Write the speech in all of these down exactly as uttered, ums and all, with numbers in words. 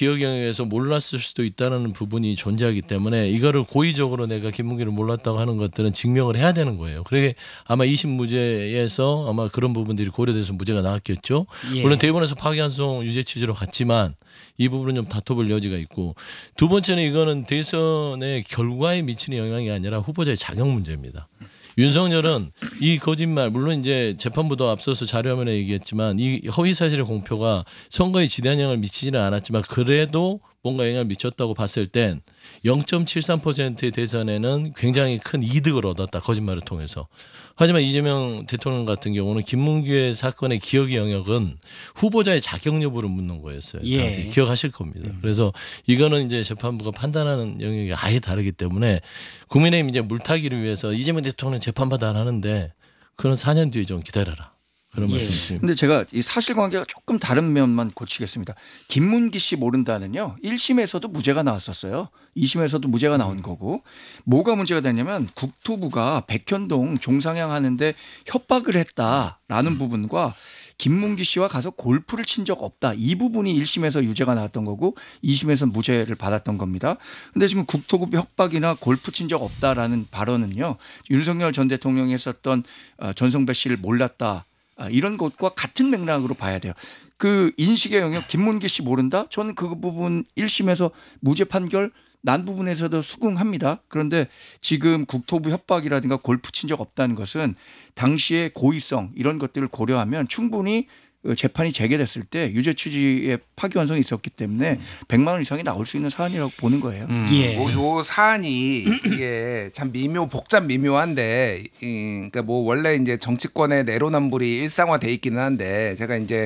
기억 영역에서 몰랐을 수도 있다는 부분이 존재하기 때문에 이거를 고의적으로 내가 김문기를 몰랐다고 하는 것들은 증명을 해야 되는 거예요. 그게 아마 이심 무죄에서 아마 그런 부분들이 고려돼서 무죄가 나왔겠죠. 예. 물론 대법원에서 파기환송 유죄 취지로 갔지만 이 부분은 좀 다퉈볼 여지가 있고, 두 번째는 이거는 대선의 결과에 미치는 영향이 아니라 후보자의 자격 문제입니다. 윤석열은 이 거짓말, 물론 이제 재판부도 앞서서 자료화면에 얘기했지만 이 허위사실의 공표가 선거에 지대한 영향을 미치지는 않았지만 그래도 뭔가 영향을 미쳤다고 봤을 땐 영 점 칠삼 퍼센트의 대선에는 굉장히 큰 이득을 얻었다, 거짓말을 통해서. 하지만 이재명 대통령 같은 경우는 김문규의 사건의 기억의 영역은 후보자의 자격 여부를 묻는 거였어요. 예. 당시 기억하실 겁니다. 그래서 이거는 이제 재판부가 판단하는 영역이 아예 다르기 때문에 국민의힘 이제 물타기를 위해서 이재명 대통령 재판받아 안 하는데 그런 사 년 뒤에 좀 기다려라, 그런 예. 말씀이십니다. 근데 제가 이 사실관계가 조금 다른 면만 고치겠습니다. 김문기 씨 모른다는요, 일 심에서도 무죄가 나왔었어요. 이 심에서도 무죄가 나온 거고, 뭐가 문제가 됐냐면 국토부가 백현동 종상향 하는데 협박을 했다라는 부분과 김문기 씨와 가서 골프를 친 적 없다, 이 부분이 일 심에서 유죄가 나왔던 거고 이 심에서 무죄를 받았던 겁니다. 근데 지금 국토부 협박이나 골프 친 적 없다라는 발언은요, 윤석열 전 대통령이 했었던 전성배 씨를 몰랐다, 이런 것과 같은 맥락으로 봐야 돼요. 그 인식의 영역, 김문기 씨 모른다? 저는 그 부분 일 심에서 무죄 판결 난 부분에서도 수긍합니다. 그런데 지금 국토부 협박이라든가 골프 친 적 없다는 것은 당시의 고의성 이런 것들을 고려하면 충분히 재판이 재개됐을 때 유죄 취지의 파기환송이 있었기 때문에 백만 원 이상이 나올 수 있는 사안이라고 보는 거예요. 음, 예. 뭐, 요 사안이 이게 참 미묘 복잡 미묘한데, 이, 그러니까 뭐 원래 이제 정치권의 내로남불이 일상화돼 있기는 한데 제가 이제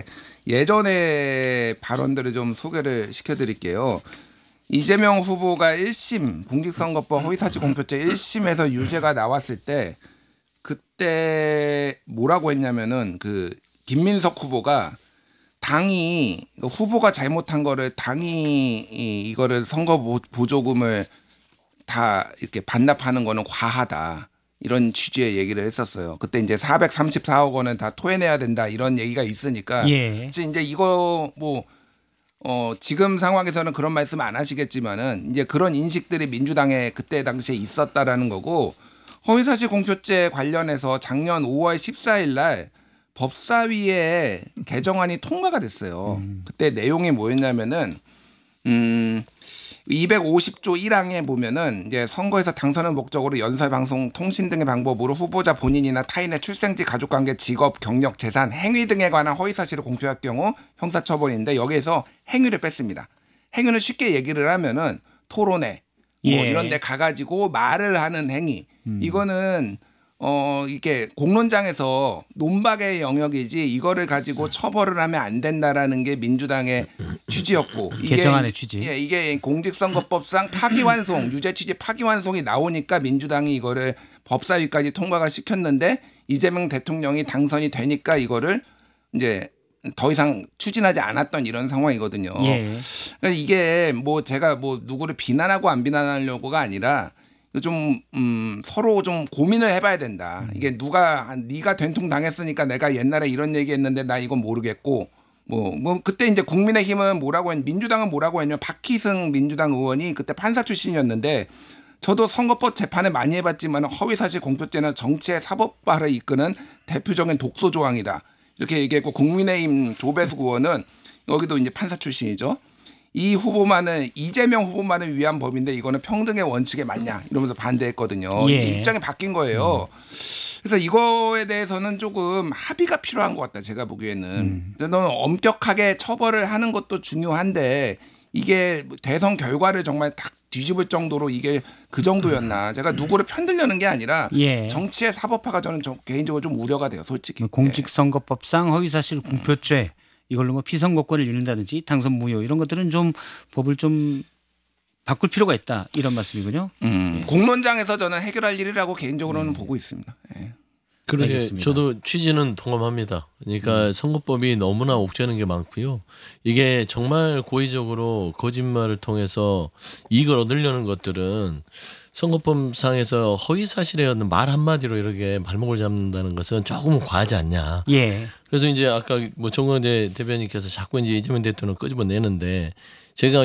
예전에 발언들을 좀 소개를 시켜드릴게요. 이재명 후보가 일 심 공직선거법 허위사실 공표죄 일 심에서 유죄가 나왔을 때 그때 뭐라고 했냐면은 그 김민석 후보가 당이 후보가 잘못한 거를 당이 이거를 선거 보조금을 다 이렇게 반납하는 거는 과하다, 이런 취지의 얘기를 했었어요. 그때 이제 사백삼십사억 원은 다 토해내야 된다, 이런 얘기가 있으니까 예. 이제 이거 뭐 어 지금 상황에서는 그런 말씀 안 하시겠지만은 이제 그런 인식들이 민주당에 그때 당시에 있었다라는 거고, 허위사실 공표죄 관련해서 작년 오월 십사일 날 법사위에 개정안이 통과가 됐어요. 음. 그때 내용이 뭐였냐면은 음 이백오십조 일 항에 보면은 이제 선거에서 당선을 목적으로 연설, 방송, 통신 등의 방법으로 후보자 본인이나 타인의 출생지, 가족관계, 직업, 경력, 재산, 행위 등에 관한 허위사실을 공표할 경우 형사처벌인데, 여기에서 행위를 뺐습니다. 행위는 쉽게 얘기를 하면은 토론회 뭐 예. 이런 데 가가지고 말을 하는 행위. 음. 이거는 어 이게 공론장에서 논박의 영역이지 이거를 가지고 처벌을 하면 안 된다라는 게 민주당의 취지였고, 이게 개정안의 취지. 예, 이게 공직선거법상 파기환송, 유죄 취지 파기환송이 나오니까 민주당이 이거를 법사위까지 통과가 시켰는데 이재명 대통령이 당선이 되니까 이거를 이제 더 이상 추진하지 않았던 이런 상황이거든요. 예. 그러니까 이게 뭐 제가 뭐 누구를 비난하고 안 비난하려고가 아니라 좀 음, 서로 좀 고민을 해봐야 된다. 이게 누가 네가 된통 당했으니까 내가 옛날에 이런 얘기했는데 나 이건 모르겠고, 뭐, 뭐 그때 이제 국민의힘은 뭐라고 했, 민주당은 뭐라고 했냐면 박희승 민주당 의원이 그때 판사 출신이었는데, 저도 선거법 재판을 많이 해봤지만 허위사실 공표죄는 정치의 사법화를 이끄는 대표적인 독소 조항이다, 이렇게 얘기했고, 국민의힘 조배수 의원은 여기도 이제 판사 출신이죠. 이 후보만은 이재명 후보만을 위한 법인데 이거는 평등의 원칙에 맞냐 이러면서 반대했거든요. 예. 이제 입장이 바뀐 거예요. 그래서 이거에 대해서는 조금 합의가 필요한 것 같다, 제가 보기에는. 음. 저는 엄격하게 처벌을 하는 것도 중요한데 이게 대선 결과를 정말 딱 뒤집을 정도로 이게 그 정도였나. 제가 누구를 편들려는 게 아니라 예. 정치의 사법화가 저는 좀 개인적으로 좀 우려가 돼요, 솔직히. 공직선거법상 허위사실 공표죄, 이걸로 뭐 피선거권을 잃는다든지 당선 무효, 이런 것들은 좀 법을 좀 바꿀 필요가 있다, 이런 말씀이군요. 음. 예. 공론장에서 저는 해결할 일이라고 개인적으로는 음. 보고 있습니다. 예. 그러게 알겠습니다. 저도 취지는 동감합니다. 그러니까 음. 선거법이 너무나 옥죄는 게 많고요. 이게 정말 고의적으로 거짓말을 통해서 이익을 얻으려는 것들은 선거법상에서 허위사실에 얻는 말 한마디로 이렇게 발목을 잡는다는 것은 조금 과하지 않냐. 예. 그래서 이제 아까 뭐 정광재 대변인께서 자꾸 이제 이재명 대통령 끄집어내는데 제가